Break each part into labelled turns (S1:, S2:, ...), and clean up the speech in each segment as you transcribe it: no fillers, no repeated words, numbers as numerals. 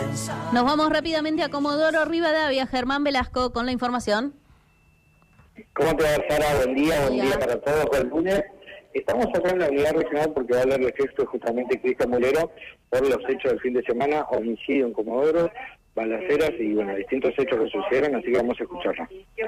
S1: Nos vamos rápidamente a Comodoro Rivadavia. Germán Velasco con la información.
S2: ¿Cómo te va, Sara? Buen día para todos. Buen lunes. Estamos acá en la unidad regional porque va a hablar el gesto justamente Cristian Mulero por los hechos del fin de semana, homicidio en Comodoro, balaceras y bueno, distintos hechos que sucedieron, así que vamos a escucharlo.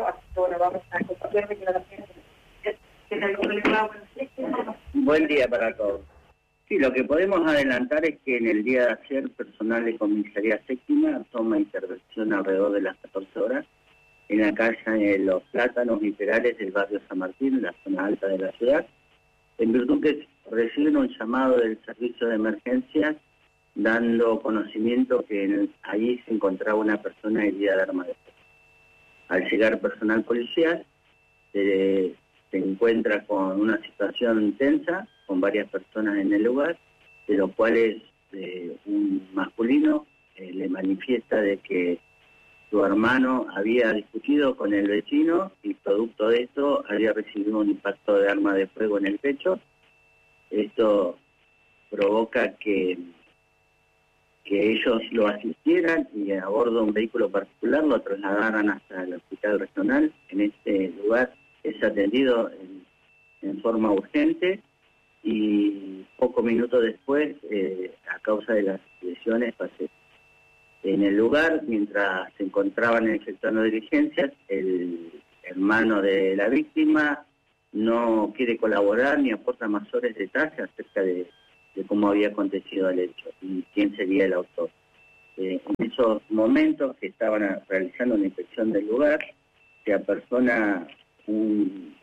S3: Buen día para todos. Sí, lo que podemos adelantar es que en el día de ayer, personal de Comisaría Séptima toma intervención alrededor de las 14 horas en la calle Los Plátanos Literales del barrio San Martín, en la zona alta de la ciudad, en virtud que reciben un llamado del servicio de emergencias dando conocimiento que allí se encontraba una persona herida de arma de fuego. Al llegar personal policial, se encuentra con una situación tensa, con varias personas en el lugar, de los cuales un masculino le manifiesta de que su hermano había discutido con el vecino y producto de esto había recibido un impacto de arma de fuego en el pecho. Esto provoca que ellos lo asistieran y a bordo de un vehículo particular lo trasladaran hasta el hospital regional. En este lugar es atendido en forma urgente y pocos minutos después, a causa de las lesiones, pasé. En el lugar, mientras se encontraban efectuando diligencias, el hermano de la víctima no quiere colaborar ni aporta mayores detalles acerca de cómo había acontecido el hecho y quién sería el autor. En esos momentos que estaban realizando una inspección del lugar, se apersona un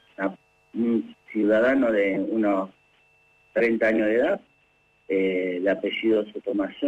S3: ciudadano de unos 30 años de edad, el apellido Sotomayor,